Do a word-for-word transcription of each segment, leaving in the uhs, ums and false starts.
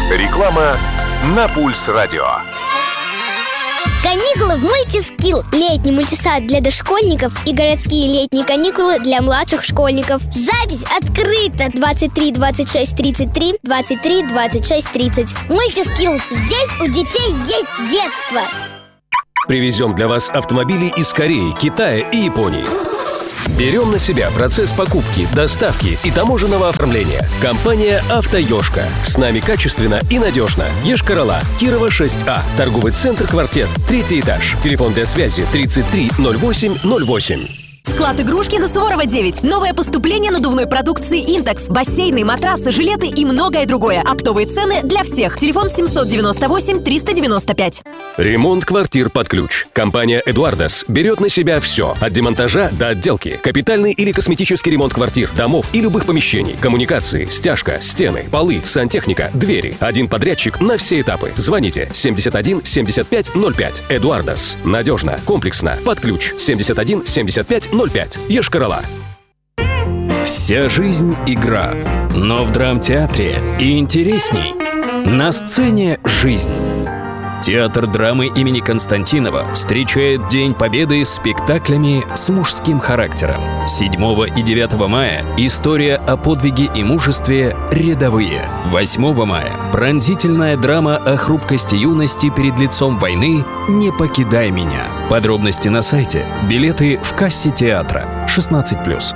Реклама на Пульс Радио. Каникулы в Мультискилл. Летний мультисад для дошкольников и городские летние каникулы для младших школьников. Запись открыта. двадцать три двадцать шесть тридцать три, двадцать три двадцать шесть тридцать. Мультискилл. Здесь у детей есть детство. Привезем для вас автомобили из Кореи, Китая и Японии. Берем на себя процесс покупки, доставки и таможенного оформления. Компания «Автоёшка». С нами качественно и надежно. Йошкар-Ола, Кирова шесть А. Торговый центр «Квартет», третий этаж. Телефон для связи тридцать три ноль восемь ноль восемь. Склад игрушки на Суворова девять. Новое поступление надувной продукции «Интекс». Бассейны, матрасы, жилеты и многое другое. Оптовые цены для всех. Телефон семьсот девяносто восемь триста девяносто пять. Ремонт квартир под ключ. Компания «Эдуардас» берет на себя все. От демонтажа до отделки. Капитальный или косметический ремонт квартир, домов и любых помещений. Коммуникации, стяжка, стены, полы, сантехника, двери. Один подрядчик на все этапы. Звоните семьдесят один семьдесят пять ноль пять. «Эдуардас». Надежно, комплексно, под ключ. семьдесят один семьдесят пять ноль пять. Йошкар-Ола. Вся жизнь — игра, но в драмтеатре и интересней. На сцене жизнь. Театр драмы имени Константинова встречает День Победы с спектаклями с мужским характером. седьмого и девятого мая история о подвиге и мужестве «Рядовые». восьмого мая пронзительная драма о хрупкости юности перед лицом войны «Не покидай меня». Подробности на сайте. Билеты в кассе театра. шестнадцать плюс.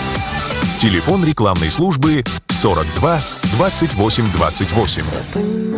Телефон рекламной службы сорок два двадцать восемь двадцать восемь.